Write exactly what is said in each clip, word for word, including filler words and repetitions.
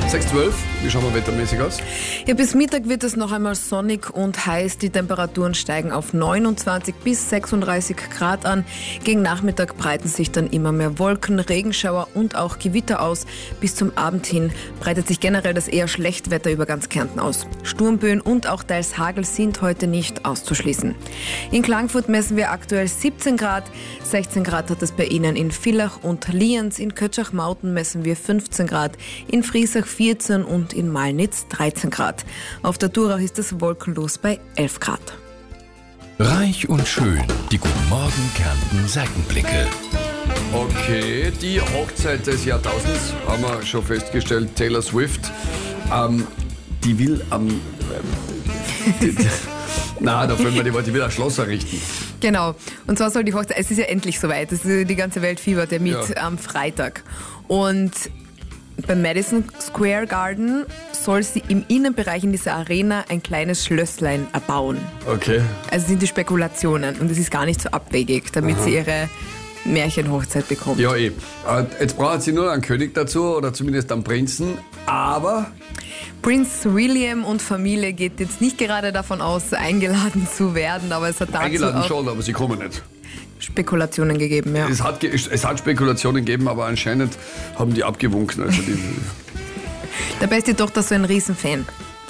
sechs zwölf, wie schauen wir wettermäßig aus? Ja, bis Mittag wird es noch einmal sonnig und heiß. Die Temperaturen steigen auf neunundzwanzig bis sechsunddreißig Grad an. Gegen Nachmittag breiten sich dann immer mehr Wolken, Regenschauer und auch Gewitter aus. Bis zum Abend hin breitet sich generell das eher Schlechtwetter über ganz Kärnten aus. Sturmböen und auch teils Hagel sind heute nicht auszuschließen. In Klagenfurt messen wir aktuell siebzehn Grad. sechzehn Grad hat es bei Ihnen in Villach und Lienz. In Kötschach-Mauten messen wir fünfzehn Grad. In Friesach vierzehn und in Malnitz dreizehn Grad. Auf der Durach ist es wolkenlos bei elf Grad. Reich und schön, die Guten Morgen Kärnten Seitenblicke. Okay, die Hochzeit des Jahrtausends haben wir schon festgestellt. Taylor Swift, ähm, die will am... Ähm, die, die, na, da fällt mir die Worte, die will ein Schloss errichten. Genau. Und zwar soll die Hochzeit, es ist ja endlich soweit, das ist, die ganze Welt fiebert ja mit Ja. am Freitag. Und beim Madison Square Garden soll sie im Innenbereich in dieser Arena ein kleines Schlösslein erbauen. Okay. Also sind die Spekulationen und es ist gar nicht so abwegig, damit Aha. sie ihre Märchenhochzeit bekommt. Ja, eh. Äh, Jetzt braucht sie nur einen König dazu oder zumindest einen Prinzen, aber... Prinz William und Familie geht jetzt nicht gerade davon aus, eingeladen zu werden, aber es hat dazu Eingeladen auch schon, aber sie kommen nicht. Spekulationen gegeben. Ja. Es hat, ge- es hat Spekulationen gegeben, aber anscheinend haben die abgewunken. Also die, Dabei ist die Tochter so ein Riesenfan.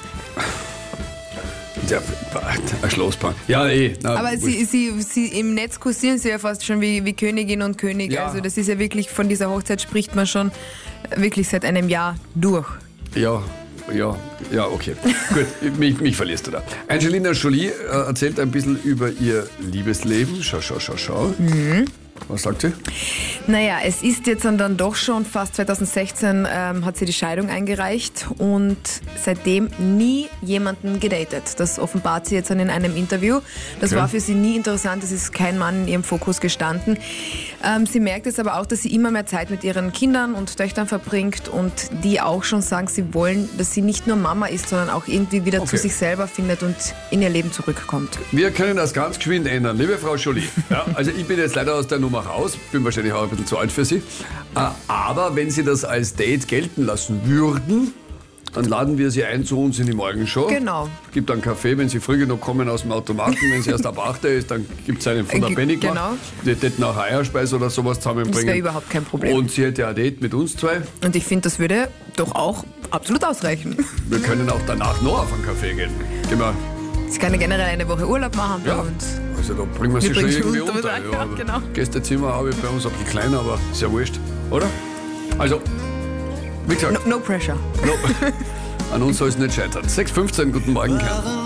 der, ein Schlosspaar. Ja, eh. Na, Aber wurscht. sie, sie, sie, im Netz kursieren sie ja fast schon wie, wie Königin und König. Ja. Also das ist ja wirklich, von dieser Hochzeit spricht man schon wirklich seit einem Jahr durch. Ja, ja, ja, okay. Gut, mich, mich verlierst du da. Angelina Jolie äh, erzählt ein bisschen über ihr Liebesleben. Schau, schau, schau, schau. Mhm. Was sagt sie? Naja, es ist jetzt dann doch schon fast zweitausendsechzehn ähm, hat sie die Scheidung eingereicht und seitdem nie jemanden gedatet. Das offenbart sie jetzt dann in einem Interview. Das Okay. war für sie nie interessant, es ist kein Mann in ihrem Fokus gestanden. Ähm, sie merkt jetzt aber auch, dass sie immer mehr Zeit mit ihren Kindern und Töchtern verbringt und die auch schon sagen, sie wollen, dass sie nicht nur Mama ist, sondern auch irgendwie wieder Okay. zu sich selber findet und in ihr Leben zurückkommt. Wir können das ganz geschwind ändern, liebe Frau Jolie. Ja, also ich bin jetzt leider aus der Nummer raus, bin wahrscheinlich auch ein bisschen zu alt für Sie. Äh, Aber wenn Sie das als Date gelten lassen würden, dann laden wir Sie ein zu uns in die Morgenshow. Genau. Gibt einen Kaffee, wenn Sie früh genug kommen aus dem Automaten. Wenn Sie erst ab acht Uhr ist, dann gibt es einen von der Äh, Benny genau. Die hätten auch Eierspeise oder sowas zusammenbringen. Das wäre überhaupt kein Problem. Und sie hätte ein Date mit uns zwei. Und ich finde, das würde doch auch absolut ausreichen. Wir können auch danach noch auf einen Kaffee gehen. Gehen wir. Sie kann ja generell eine Woche Urlaub machen bei Ja, uns. also da bringen wir sie Wir schon bringen sie irgendwie unter, unter. ja, genau. Gästezimmer habe ich bei uns ein bisschen kleiner, aber ist ja wurscht, oder? Also, wie gesagt, No, no pressure. no. An uns soll es nicht scheitern. sechs fünfzehn, guten Morgen, Kärnten.